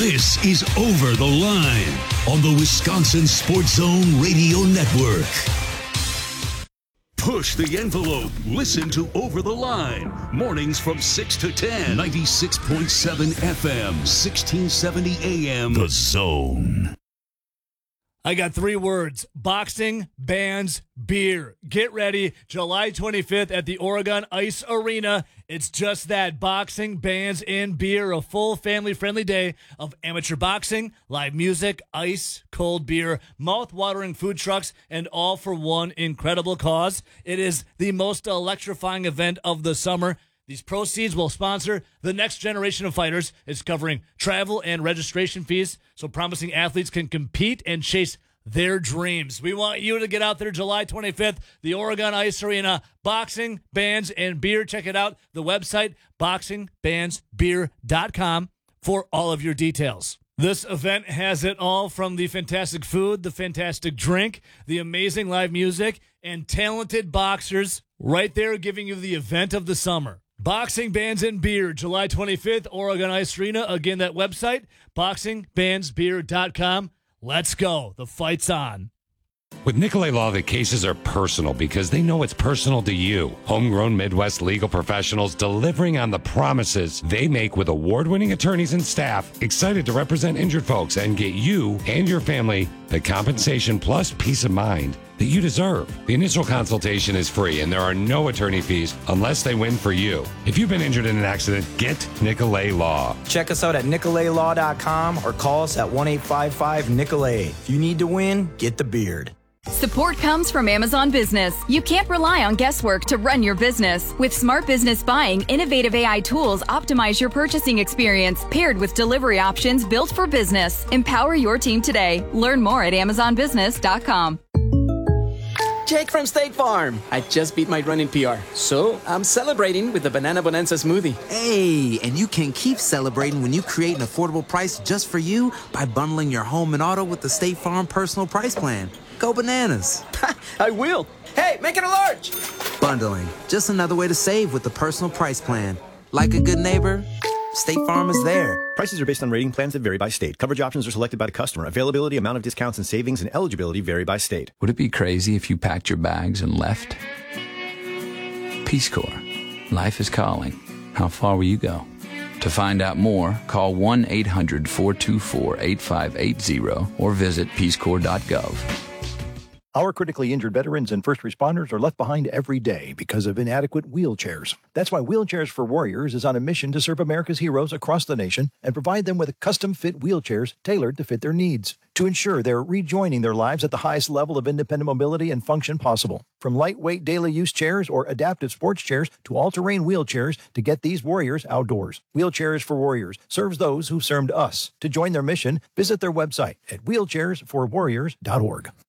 This is Over the Line on the Wisconsin Sports Zone Radio Network. Push the envelope. Listen to Over the Line. Mornings from 6 to 10. 96.7 FM, 1670 AM. The Zone. I got 3 words: boxing, bands, beer. Get ready, July 25th at the Oregon Ice Arena. It's just that, boxing, bands, and beer. A full family-friendly day of amateur boxing, live music, ice, cold beer, mouth-watering food trucks, and all for one incredible cause. It is the most electrifying event of the summer. These proceeds will sponsor the next generation of fighters. It's covering travel and registration fees so promising athletes can compete and chase their dreams. We want you to get out there July 25th, the Oregon Ice Arena. Boxing, bands, and beer. Check it out. The website, boxingbandsbeer.com, for all of your details. This event has it all, from the fantastic food, the fantastic drink, the amazing live music, and talented boxers right there giving you the event of the summer. Boxing, Bands, and Beer, July 25th, Oregon Ice Arena. Again, that website, boxingbandsbeer.com. Let's go. The fight's on. With Nicolay Law, the cases are personal because they know it's personal to you. Homegrown Midwest legal professionals delivering on the promises they make with award-winning attorneys and staff, excited to represent injured folks and get you and your family the compensation plus peace of mind that you deserve. The initial consultation is free and there are no attorney fees unless they win for you. If you've been injured in an accident, get Nicolay Law. Check us out at nicolaylaw.com or call us at 1-855-NICOLAY. If you need to win, get the beard. Support comes from Amazon Business. You can't rely on guesswork to run your business. With Smart Business Buying, innovative AI tools optimize your purchasing experience, paired with delivery options built for business. Empower your team today. Learn more at amazonbusiness.com. Jake from State Farm. I just beat my running PR, so I'm celebrating with the Banana Bonanza smoothie. Hey, and you can keep celebrating when you create an affordable price just for you by bundling your home and auto with the State Farm Personal Price Plan. Go bananas. I will. Hey, make it a large. Bundling, just another way to save with the Personal Price Plan. Like a good neighbor, State Farm is there. Prices are based on rating plans that vary by state. Coverage options are selected by the customer. Availability, amount of discounts and savings, and eligibility vary by state. Would it be crazy if you packed your bags and left? Peace Corps. Life is calling. How far will you go? To find out more, call 1-800-424-8580 or visit peacecorps.gov. Our critically injured veterans and first responders are left behind every day because of inadequate wheelchairs. That's why Wheelchairs for Warriors is on a mission to serve America's heroes across the nation and provide them with custom-fit wheelchairs tailored to fit their needs, to ensure they're rejoining their lives at the highest level of independent mobility and function possible. From lightweight daily use chairs or adaptive sports chairs to all-terrain wheelchairs to get these warriors outdoors. Wheelchairs for Warriors serves those who've served us. To join their mission, visit their website at wheelchairsforwarriors.org.